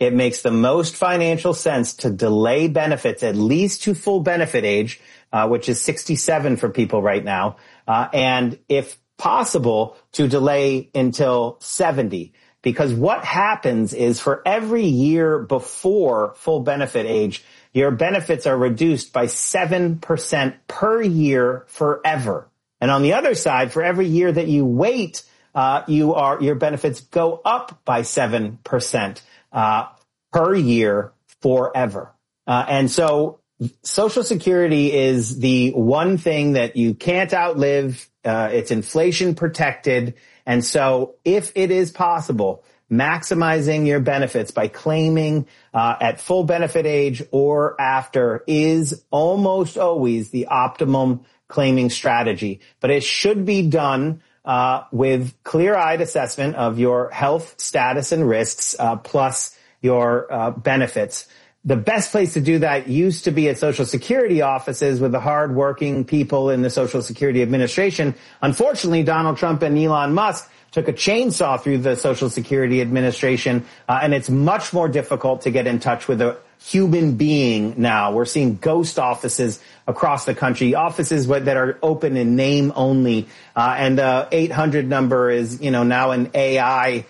it makes the most financial sense to delay benefits at least to full benefit age, which is 67 for people right now, and if possible, to delay until 70. Because what happens is for every year before full benefit age, your benefits are reduced by 7% per year forever. And on the other side, for every year that you wait, your benefits go up by 7% per year forever. And so Social Security is the one thing that you can't outlive. It's inflation protected. And so if it is possible, maximizing your benefits by claiming at full benefit age or after is almost always the optimum claiming strategy. But it should be done with clear-eyed assessment of your health status and risks, plus your benefits. The best place to do that used to be at Social Security offices with the hard-working people in the Social Security Administration. Unfortunately, Donald Trump and Elon Musk took a chainsaw through the Social Security Administration, and it's much more difficult to get in touch with a human being now. We're seeing ghost offices across the country, offices that are open in name only, and the 800 number is, now an AI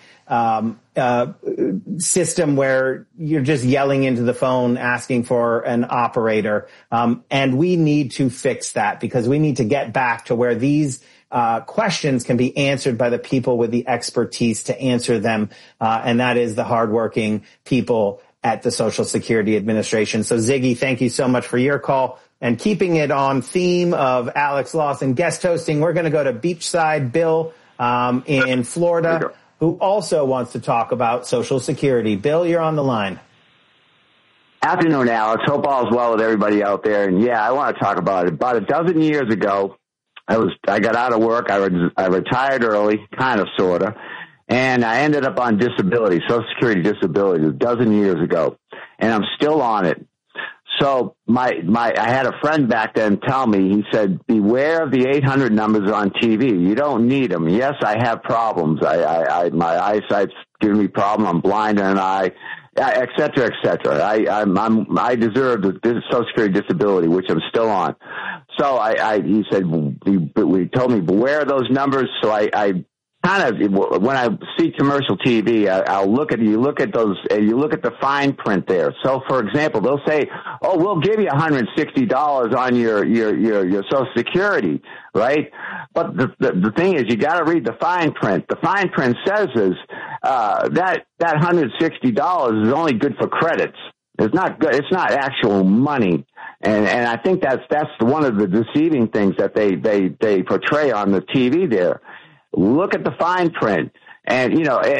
system where you're just yelling into the phone asking for an operator. And we need to fix that because we need to get back to where these questions can be answered by the people with the expertise to answer them. And that is the hardworking people at the Social Security Administration. So Ziggy, thank you so much for your call. And keeping it on theme of Alex Lawson guest hosting, we're going to go to Beachside Bill in Florida, who also wants to talk about Social Security. Bill, you're on the line. Afternoon, Alex. Hope all is well with everybody out there. And yeah, I want to talk about it. About a dozen years ago, I got out of work. I retired early, kind of, sort of. And I ended up on disability, Social Security disability, a dozen years ago. And I'm still on it. So I had a friend back then tell me, he said, beware of the 800 numbers on TV. You don't need them. Yes, I have problems. My eyesight's giving me problem. I'm blind in an eye, et cetera, et cetera. I deserve the Social Security disability, which I'm still on. So he said, he told me beware of those numbers. So I kind of, when I see commercial TV, I'll look at the fine print there. So, for example, they'll say, "Oh, we'll give you $160 on your Social Security," right? But the thing is, you got to read the fine print. The fine print says that $160 is only good for credits. It's not good. It's not actual money. And I think that's one of the deceiving things that they portray on the TV there. Look at the fine print, and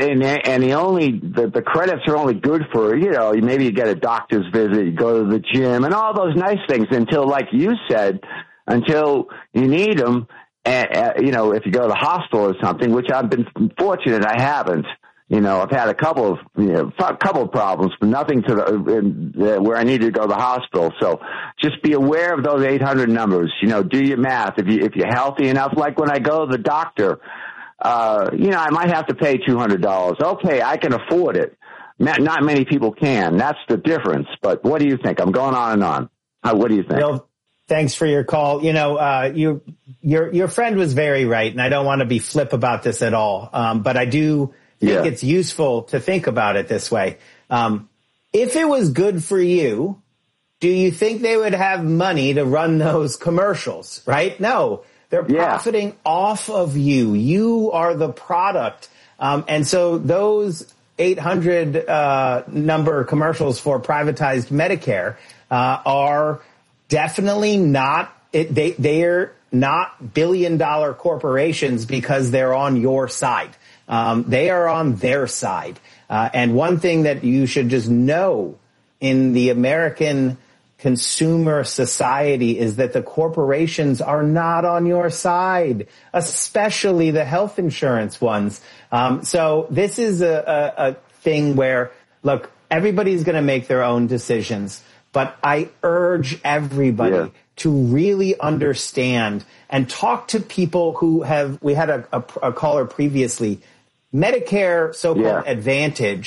the credits are only good for, maybe you get a doctor's visit, you go to the gym, and all those nice things until, like you said, until you need them. And if you go to the hospital or something, which I've been fortunate I haven't. I've had a couple of problems, but nothing to where I needed to go to the hospital. So just be aware of those 800 numbers. Do your math. If you're healthy enough, like when I go to the doctor, I might have to pay $200. Okay, I can afford it. Not many people can. That's the difference. But what do you think? I'm going on and on. What do you think? Bill, thanks for your call. Your friend was very right, and I don't want to be flip about this at all. But I do think it's useful to think about it this way. If it was good for you, do you think they would have money to run those commercials, right? No, they're profiting off of you. You are the product. And so those 800 number commercials for privatized Medicare are definitely not, they're not billion-dollar corporations because they're on your side. They are on their side. And one thing that you should just know in the American consumer society is that the corporations are not on your side, especially the health insurance ones. So this is a thing where, look, everybody's going to make their own decisions, but I urge everybody to really understand and talk to people who we had a caller previously, Medicare so-called Advantage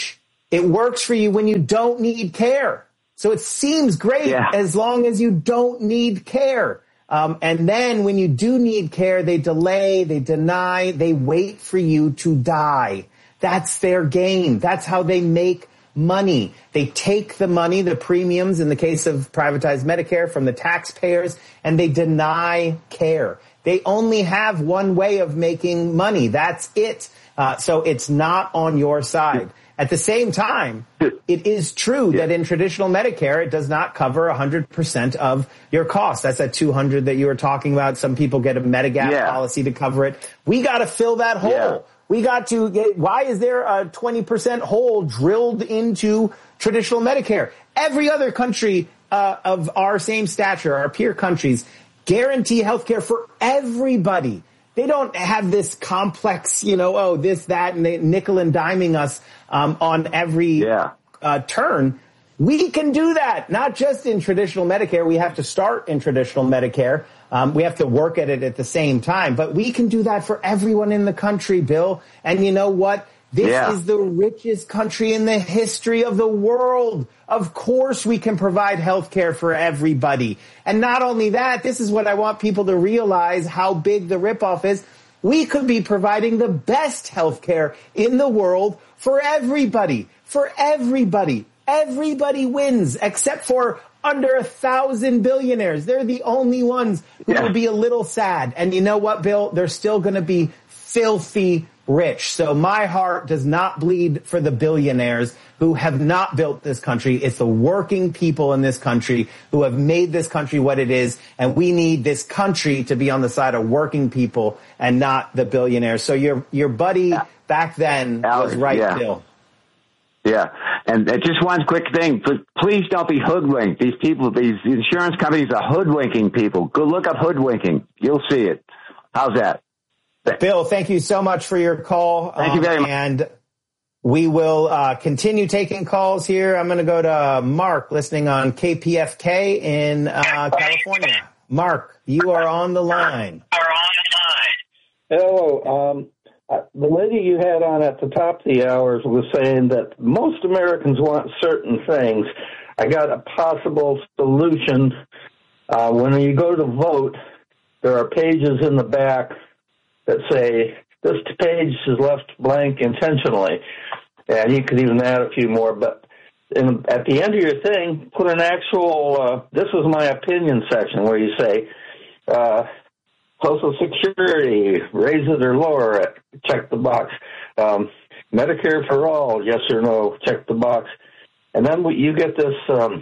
It works for you when you don't need care. So it seems great as long as you don't need care. And then when you do need care, they delay, they deny, they wait for you to die. That's their game. That's how they make money. They take the money, the premiums in the case of privatized Medicare, from the taxpayers, and they deny care. They only have one way of making money. That's it. So it's not on your side. At the same time, it is true that in traditional Medicare, it does not cover 100% of your costs. That's that $200 that you were talking about. Some people get a Medigap policy to cover it. We got to fill that hole. Yeah. We got to get, why is there a 20% hole drilled into traditional Medicare? Every other country of our same stature, our peer countries, guarantee health care for everybody. They don't have this complex, this, that, and they nickel and diming us on every turn. We can do that, not just in traditional Medicare. We have to start in traditional Medicare. We have to work at it at the same time. But we can do that for everyone in the country, Bill. And you know what? This is the richest country in the history of the world. Of course we can provide health care for everybody. And not only that, this is what I want people to realize how big the ripoff is. We could be providing the best health care in the world for everybody. For everybody. Everybody wins except for under 1,000 billionaires. They're the only ones who will be a little sad. And you know what, Bill? They're still going to be filthy rich. So my heart does not bleed for the billionaires who have not built this country. It's the working people in this country who have made this country what it is. And we need this country to be on the side of working people and not the billionaires. So your buddy back then was right, Bill. Yeah. And just one quick thing. Please don't be hoodwinked. These people, these insurance companies are hoodwinking people. Go look up hoodwinking. You'll see it. How's that? Bill, thank you so much for your call. Thank you very much. And we will continue taking calls here. I'm going to go to Mark, listening on KPFK in California. Mark, you are on the line. Hello. The lady you had on at the top of the hours was saying that most Americans want certain things. I got a possible solution. When you go to vote, there are pages in the back that say, this page is left blank intentionally. And you could even add a few more. But at the end of your thing, put an actual, this is my opinion section, where you say, Social Security, raise it or lower it, check the box. Medicare for all, yes or no, check the box. And then you get this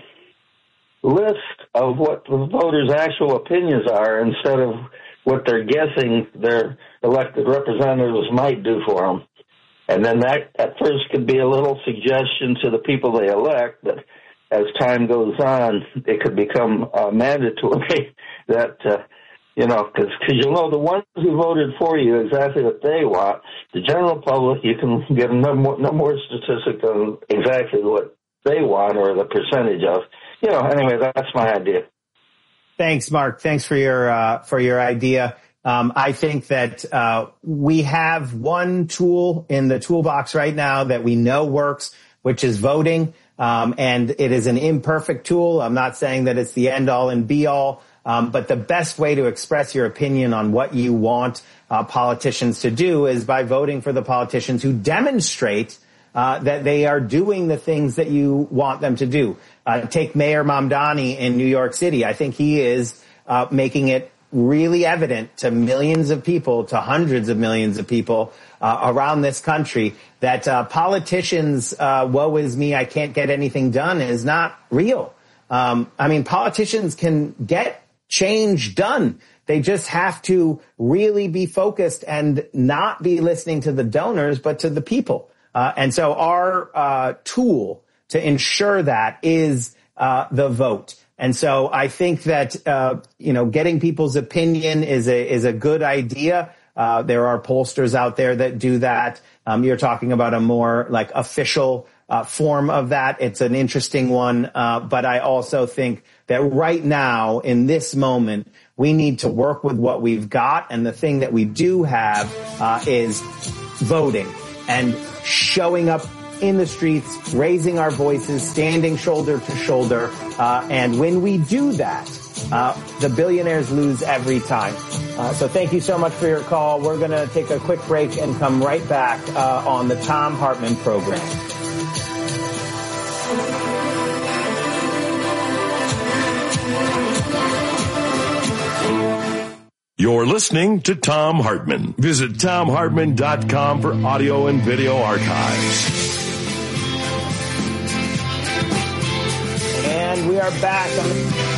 list of what the voters' actual opinions are instead of what they're guessing their elected representatives might do for them. And then that at first could be a little suggestion to the people they elect, but as time goes on, it could become mandatory that, because you'll know the ones who voted for you exactly what they want. The general public, you can get no more statistics on exactly what they want or the percentage of. Anyway, that's my idea. Thanks, Mark. Thanks for your idea. I think that we have one tool in the toolbox right now that we know works, which is voting. And it is an imperfect tool. I'm not saying that it's the end all and be all. But the best way to express your opinion on what you want politicians to do is by voting for the politicians who demonstrate that they are doing the things that you want them to do. Take Mayor Mamdani in New York City. I think he is making it really evident to millions of people, to hundreds of millions of people around this country that politicians, woe is me, I can't get anything done, is not real. Politicians can get change done. They just have to really be focused and not be listening to the donors, but to the people. And so our tool to ensure that is the vote. And so I think that getting people's opinion is a good idea. There are pollsters out there that do that. You're talking about a more like official form of that. It's an interesting one. But I also think that right now, in this moment, we need to work with what we've got. And the thing that we do have is voting and showing up in the streets, raising our voices, standing shoulder to shoulder. And when we do that, the billionaires lose every time. So thank you so much for your call. We're going to take a quick break and come right back on the Thom Hartmann program. You're listening to Thom Hartmann. Visit ThomHartmann.com for audio and video archives. And we are back on the